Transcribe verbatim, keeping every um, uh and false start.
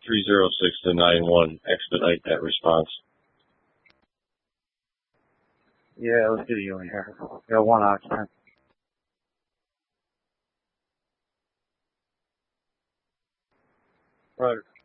three zero six to nine one, expedite that response. Yeah, let's do you in here. Yeah, one oxygen. Right.